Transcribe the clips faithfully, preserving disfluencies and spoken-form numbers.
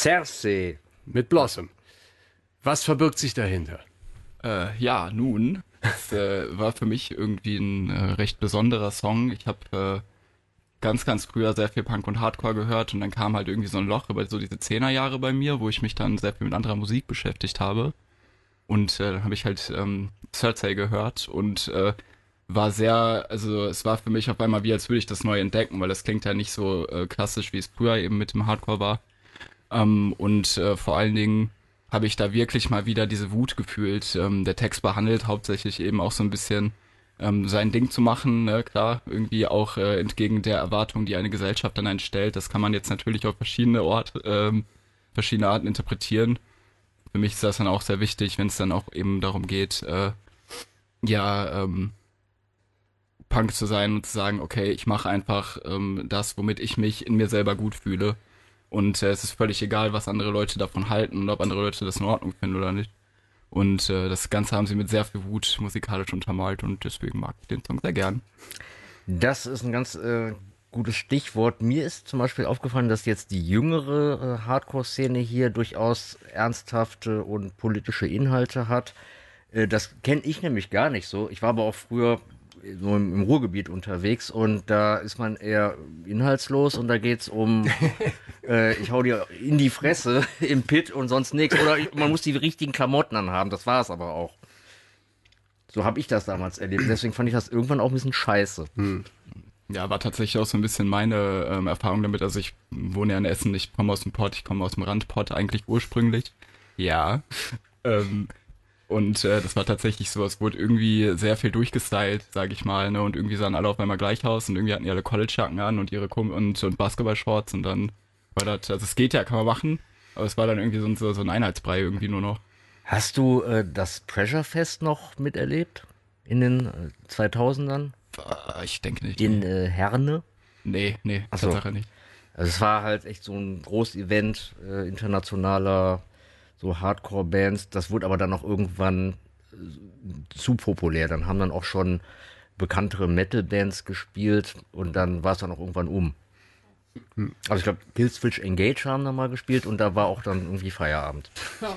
Cersei. Mit Blossom. Was verbirgt sich dahinter? Äh, ja, nun, das äh, war für mich irgendwie ein äh, recht besonderer Song. Ich habe äh, ganz, ganz früher sehr viel Punk und Hardcore gehört und dann kam halt irgendwie so ein Loch über so diese Zehnerjahre bei mir, wo ich mich dann sehr viel mit anderer Musik beschäftigt habe. Und äh, dann habe ich halt ähm, Cersei gehört und äh, war sehr, also es war für mich auf einmal wie, als würde ich das neu entdecken, weil das klingt ja nicht so äh, klassisch, wie es früher eben mit dem Hardcore war. Ähm, und äh, vor allen Dingen habe ich da wirklich mal wieder diese Wut gefühlt. Ähm, der Text behandelt hauptsächlich eben auch so ein bisschen ähm, sein Ding zu machen, ne? Klar, irgendwie auch äh, entgegen der Erwartung, die eine Gesellschaft an einen stellt. Das kann man jetzt natürlich auf verschiedene Orte, ähm, verschiedene Arten interpretieren. Für mich ist das dann auch sehr wichtig, wenn es dann auch eben darum geht, äh, ja, ähm, Punk zu sein und zu sagen, okay, ich mache einfach ähm, das, womit ich mich in mir selber gut fühle. Und äh, es ist völlig egal, was andere Leute davon halten und ob andere Leute das in Ordnung finden oder nicht. Und äh, das Ganze haben sie mit sehr viel Wut musikalisch untermalt und deswegen mag ich den Song sehr gern. Das ist ein ganz äh, gutes Stichwort. Mir ist zum Beispiel aufgefallen, dass jetzt die jüngere äh, Hardcore-Szene hier durchaus ernsthafte und politische Inhalte hat. Äh, das kenne ich nämlich gar nicht so. Ich war aber auch früher so im, im Ruhrgebiet unterwegs und da ist man eher inhaltslos und da geht's um äh, ich hau dir in die Fresse im Pit und sonst nichts. Oder ich, man muss die richtigen Klamotten anhaben, das war es aber auch. So habe ich das damals erlebt. Deswegen fand ich das irgendwann auch ein bisschen scheiße. Hm. Ja, war tatsächlich auch so ein bisschen meine ähm, Erfahrung damit. Also ich wohne ja in Essen, ich komme aus dem Pott, ich komme aus dem Randpott eigentlich ursprünglich. Ja. ähm, und äh, das war tatsächlich so, es wurde irgendwie sehr viel durchgestylt, sage ich mal, ne? Und irgendwie sahen alle auf einmal gleich aus und irgendwie hatten die alle College-Jacken an und ihre Kum- und, und Basketball-Shorts und dann war das, also es geht ja, kann man machen, aber es war dann irgendwie so, so, so ein Einheitsbrei irgendwie nur noch. Hast du äh, das Pressure Fest noch miterlebt? In den äh, zweitausendern? Äh, ich denke nicht. In äh, Herne? Nee, nee, Ach so. Tatsache nicht. Also es war halt echt so ein großes Event, äh, internationaler, so Hardcore-Bands. Das wurde aber dann auch irgendwann äh, zu populär. Dann haben dann auch schon bekanntere Metal-Bands gespielt und dann war es dann auch irgendwann um. Hm. Also ich glaube, Killswitch Engage haben da mal gespielt und da war auch dann irgendwie Feierabend. Ja.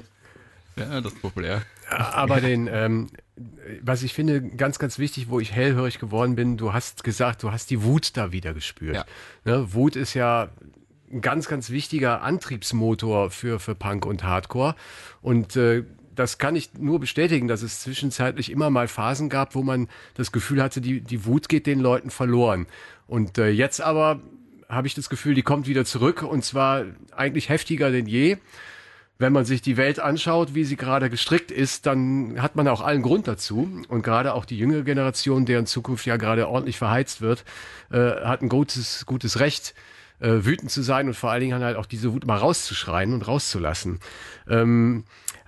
Ja, das ist populär. Aber den, ähm, was ich finde, ganz, ganz wichtig, wo ich hellhörig geworden bin, du hast gesagt, du hast die Wut da wieder gespürt. Ja. Ne? Wut ist ja ein ganz, ganz wichtiger Antriebsmotor für, für Punk und Hardcore. Und äh, das kann ich nur bestätigen, dass es zwischenzeitlich immer mal Phasen gab, wo man das Gefühl hatte, die, die Wut geht den Leuten verloren. Und äh, jetzt aber habe ich das Gefühl, die kommt wieder zurück und zwar eigentlich heftiger denn je. Wenn man sich die Welt anschaut, wie sie gerade gestrickt ist, dann hat man auch allen Grund dazu. Und gerade auch die jüngere Generation, deren Zukunft ja gerade ordentlich verheizt wird, äh, hat ein gutes, gutes Recht, äh, wütend zu sein und vor allen Dingen halt auch diese Wut mal rauszuschreien und rauszulassen. Ähm,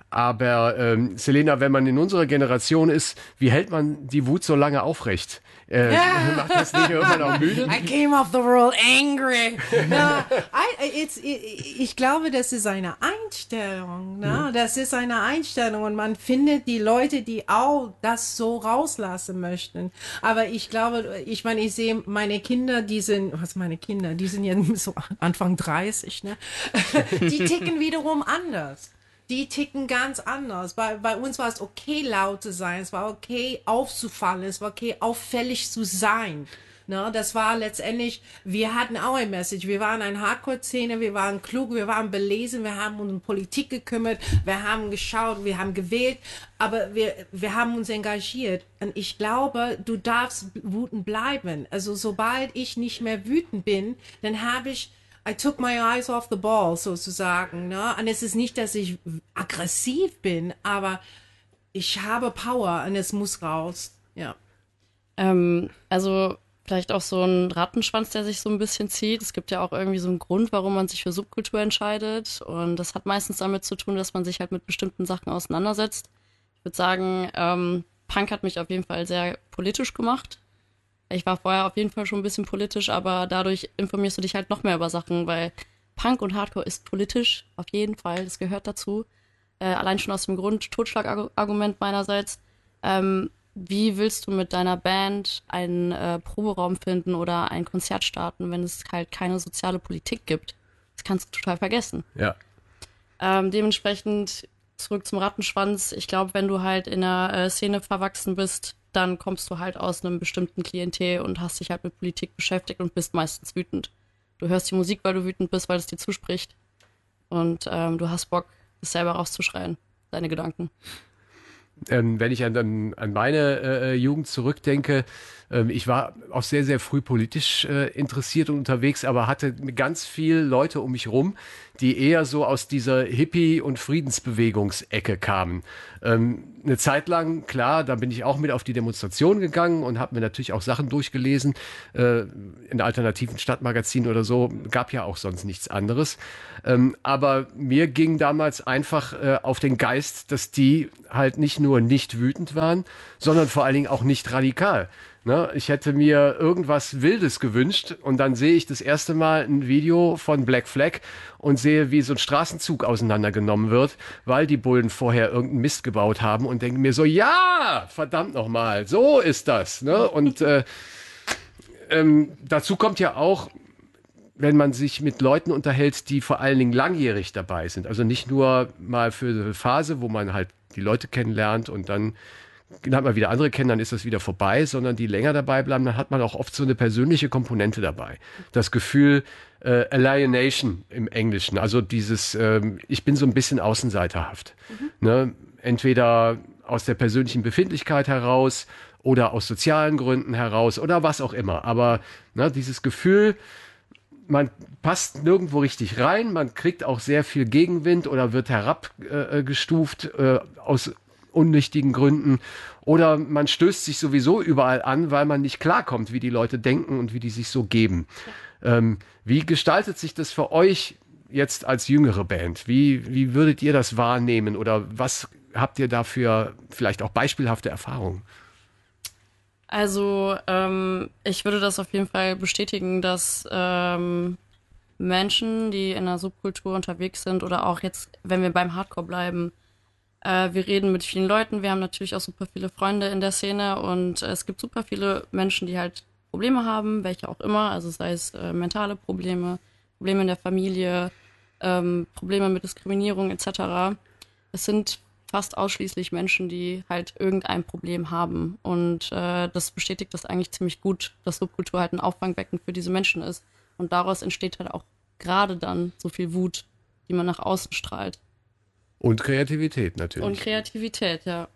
aber ähm, Selena, wenn man in unserer Generation ist, wie hält man die Wut so lange aufrecht? Äh, macht das nicht irgendwann auch müde? I came off the world angry. No, I, it's, ich glaube, das ist eine Einstellung. Ne? Ja. Das ist eine Einstellung und man findet die Leute, die auch das so rauslassen möchten. Aber ich glaube, ich meine, ich sehe meine Kinder, die sind, was meine Kinder, die sind ja so Anfang dreißig, ne? Die ticken wiederum anders. Die ticken ganz anders. Bei, bei uns war es okay, laut zu sein. Es war okay, aufzufallen. Es war okay, auffällig zu sein. Ne, das war letztendlich, wir hatten auch ein Message. Wir waren eine Hardcore-Szene, wir waren klug, wir waren belesen, wir haben uns um Politik gekümmert, wir haben geschaut, wir haben gewählt, aber wir, wir haben uns engagiert. Und ich glaube, du darfst wütend bleiben. Also sobald ich nicht mehr wütend bin, dann habe ich I took my eyes off the ball, sozusagen. Ne? Und es ist nicht, dass ich aggressiv bin, aber ich habe Power und es muss raus. Ja. Ähm, also vielleicht auch so ein Rattenschwanz, der sich so ein bisschen zieht. Es gibt ja auch irgendwie so einen Grund, warum man sich für Subkultur entscheidet. Und das hat meistens damit zu tun, dass man sich halt mit bestimmten Sachen auseinandersetzt. Ich würde sagen, ähm, Punk hat mich auf jeden Fall sehr politisch gemacht. Ich war vorher auf jeden Fall schon ein bisschen politisch, aber dadurch informierst du dich halt noch mehr über Sachen, weil Punk und Hardcore ist politisch, auf jeden Fall, das gehört dazu. Äh, allein schon aus dem Grund, Totschlagargument meinerseits. Ähm, wie willst du mit deiner Band einen äh, Proberaum finden oder ein Konzert starten, wenn es halt keine soziale Politik gibt? Es kannst du total vergessen. Ja. Ähm, dementsprechend zurück zum Rattenschwanz. Ich glaube, wenn du halt in einer äh, Szene verwachsen bist, dann kommst du halt aus einem bestimmten Klientel und hast dich halt mit Politik beschäftigt und bist meistens wütend. Du hörst die Musik, weil du wütend bist, weil es dir zuspricht. Und ähm, du hast Bock, es selber rauszuschreien, deine Gedanken. Ähm, wenn ich an, an, an meine äh, Jugend zurückdenke, ähm, ich war auch sehr, sehr früh politisch äh, interessiert und unterwegs, aber hatte ganz viel Leute um mich rum, die eher so aus dieser Hippie- und Friedensbewegungsecke kamen. Ähm, eine Zeit lang, klar, da bin ich auch mit auf die Demonstration gegangen und habe mir natürlich auch Sachen durchgelesen. Äh, in alternativen Stadtmagazinen oder so gab ja auch sonst nichts anderes. Ähm, aber mir ging damals einfach äh, auf den Geist, dass die halt nicht nur nicht wütend waren, sondern vor allen Dingen auch nicht radikal. Ne? Ich hätte mir irgendwas Wildes gewünscht und dann sehe ich das erste Mal ein Video von Black Flag und sehe, wie so ein Straßenzug auseinandergenommen wird, weil die Bullen vorher irgendeinen Mist gebaut haben und denke mir so, ja, verdammt nochmal, so ist das. Ne? Und äh, ähm, dazu kommt ja auch, wenn man sich mit Leuten unterhält, die vor allen Dingen langjährig dabei sind. Also nicht nur mal für eine Phase, wo man halt die Leute kennenlernt und dann lernt man wieder andere kennen, dann ist das wieder vorbei, sondern die länger dabei bleiben, dann hat man auch oft so eine persönliche Komponente dabei. Das Gefühl äh, Alienation im Englischen, also dieses, ähm, ich bin so ein bisschen außenseiterhaft. Mhm. Ne? Entweder aus der persönlichen Befindlichkeit heraus oder aus sozialen Gründen heraus oder was auch immer. Aber ne, dieses Gefühl, man passt nirgendwo richtig rein, man kriegt auch sehr viel Gegenwind oder wird herabgestuft äh, äh, aus unnichtigen Gründen oder man stößt sich sowieso überall an, weil man nicht klarkommt, wie die Leute denken und wie die sich so geben. Ja. Ähm, wie gestaltet sich das für euch jetzt als jüngere Band? Wie, wie würdet ihr das wahrnehmen oder was habt ihr dafür vielleicht auch beispielhafte Erfahrungen? Also ähm, ich würde das auf jeden Fall bestätigen, dass ähm, Menschen, die in einer Subkultur unterwegs sind oder auch jetzt, wenn wir beim Hardcore bleiben, äh, wir reden mit vielen Leuten, wir haben natürlich auch super viele Freunde in der Szene und äh, es gibt super viele Menschen, die halt Probleme haben, welche auch immer, also sei es äh, mentale Probleme, Probleme in der Familie, ähm, Probleme mit Diskriminierung et cetera. Es sind fast ausschließlich Menschen, die halt irgendein Problem haben. Und äh, das bestätigt das eigentlich ziemlich gut, dass Subkultur halt ein Auffangbecken für diese Menschen ist. Und daraus entsteht halt auch gerade dann so viel Wut, die man nach außen strahlt. Und Kreativität natürlich. Und Kreativität, ja.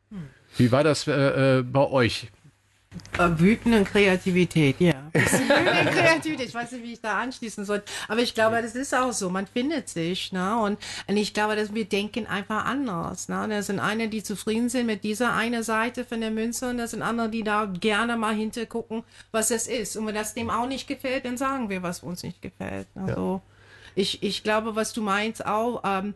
Wie war das äh, äh, bei euch? Äh, wütende Kreativität, ja. Wütende Kreativität, ich weiß nicht, wie ich da anschließen soll, aber ich glaube, das ist auch so, man findet sich, ne, und, und ich glaube, dass wir denken einfach anders, ne, da sind eine, die zufrieden sind mit dieser eine Seite von der Münze und da sind andere, die da gerne mal hintergucken, was das ist, und wenn das dem auch nicht gefällt, dann sagen wir, was uns nicht gefällt, also, ja. ich, ich glaube, was du meinst auch, um,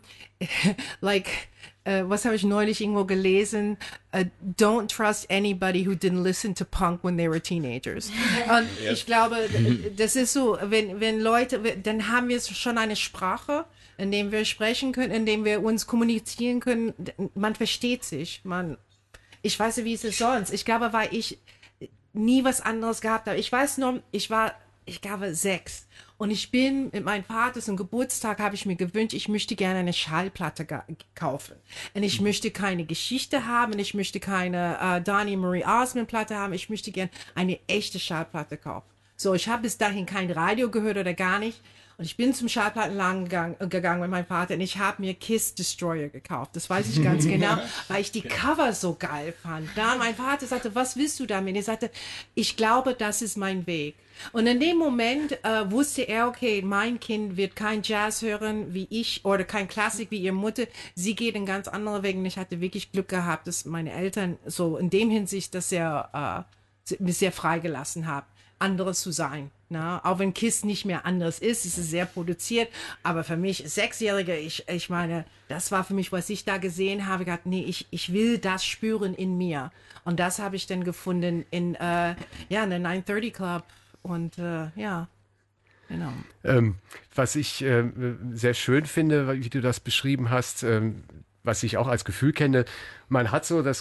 like, Uh, was habe ich neulich irgendwo gelesen? Uh, don't trust anybody who didn't listen to punk when they were teenagers. Und yes. Ich glaube, das ist so, wenn, wenn Leute, dann haben wir schon eine Sprache, in dem wir sprechen können, in dem wir uns kommunizieren können. Man versteht sich. Man, ich weiß nicht, wie es ist sonst. Ich glaube, weil ich nie was anderes gehabt habe. Ich weiß nur, ich war, ich glaube, sechs. Und ich bin mit meinem Vater zum Geburtstag, habe ich mir gewünscht, ich möchte gerne eine Schallplatte kaufen. Und ich möchte keine Geschichte haben, ich möchte keine äh, Donny Marie Osmond Platte haben, ich möchte gerne eine echte Schallplatte kaufen. So, ich habe bis dahin kein Radio gehört oder gar nicht. Und ich bin zum Schallplattenladen gegangen, gegangen mit meinem Vater und ich habe mir Kiss Destroyer gekauft. Das weiß ich ganz genau, weil ich die Cover so geil fand. Da mein Vater sagte, was willst du damit? Ich sagte, ich glaube, das ist mein Weg. Und in dem Moment äh, wusste er, okay, mein Kind wird kein Jazz hören wie ich oder kein Klassik wie ihre Mutter. Sie geht in ganz andere Wege. Und ich hatte wirklich Glück gehabt, dass meine Eltern so in dem Hinsicht, dass er äh, mich sehr freigelassen haben, anderes zu sein. Na, auch wenn Kiss nicht mehr anders ist, ist es sehr produziert, aber für mich, Sechsjährige, ich, ich meine, das war für mich, was ich da gesehen habe, gedacht, nee, ich, ich will das spüren in mir. Und das habe ich dann gefunden in, äh, ja, in der nine thirty Club und, äh, ja, genau. Ähm, was ich äh, sehr schön finde, wie du das beschrieben hast, ähm, was ich auch als Gefühl kenne, man hat so das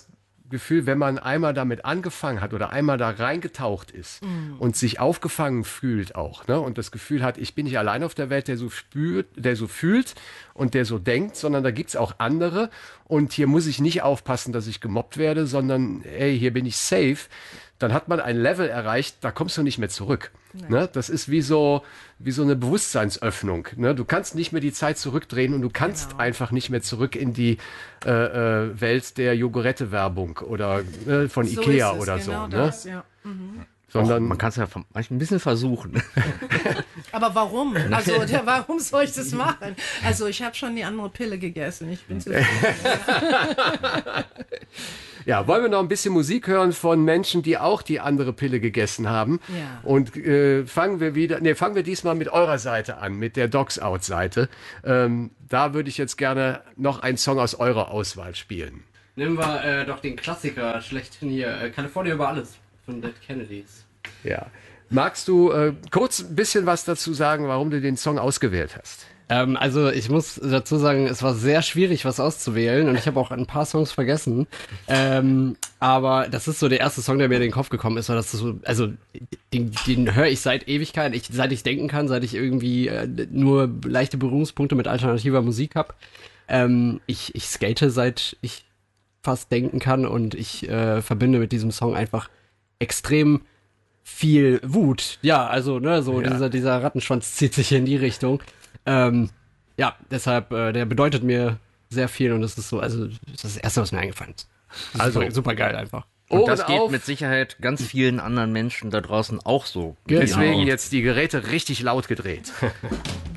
Gefühl, wenn man einmal damit angefangen hat oder einmal da reingetaucht ist mm. und sich aufgefangen fühlt auch, ne, und das Gefühl hat, ich bin nicht allein auf der Welt, der so spürt, der so fühlt und der so denkt, sondern da gibt's auch andere und hier muss ich nicht aufpassen, dass ich gemobbt werde, sondern ey, hier bin ich safe. Dann hat man ein Level erreicht, da kommst du nicht mehr zurück. Ne? Das ist wie so, wie so eine Bewusstseinsöffnung. Ne? Du kannst nicht mehr die Zeit zurückdrehen und du kannst genau. einfach nicht mehr zurück in die äh, äh, Welt der Jogurette-Werbung oder äh, von so Ikea oder genau so. Das, ne? Ja. Mhm. Sondern Och, man kann es ja manchmal ein bisschen versuchen. Aber warum? Also der, warum soll ich das machen? Also ich habe schon die andere Pille gegessen. Ich bin zufrieden. Ja, wollen wir noch ein bisschen Musik hören von Menschen, die auch die andere Pille gegessen haben? Ja. Und äh, fangen wir wieder, nee, fangen wir diesmal mit eurer Seite an, mit der Dogs Out Seite. Ähm, da würde ich jetzt gerne noch einen Song aus eurer Auswahl spielen. Nehmen wir äh, doch den Klassiker schlechthin hier, äh, California über alles von Dead Kennedys. Ja. Magst du äh, kurz ein bisschen was dazu sagen, warum du den Song ausgewählt hast? Ähm, also ich muss dazu sagen, es war sehr schwierig, was auszuwählen und ich habe auch ein paar Songs vergessen. Ähm, aber das ist so der erste Song, der mir in den Kopf gekommen ist, weil das ist so, also den, den höre ich seit Ewigkeit, ich, seit ich denken kann, seit ich irgendwie äh, nur leichte Berührungspunkte mit alternativer Musik habe. Ähm, ich, ich skate, seit ich fast denken kann und ich äh, verbinde mit diesem Song einfach extrem viel Wut. Ja, also, ne, so ja. dieser, dieser Rattenschwanz zieht sich in die Richtung. Ähm, ja, deshalb, äh, der bedeutet mir sehr viel und das ist so, also, das ist das Erste, was mir eingefallen ist. Das also, ist super geil einfach. Und das geht auf. Mit Sicherheit ganz vielen anderen Menschen da draußen auch so. Deswegen jetzt die Geräte richtig laut gedreht.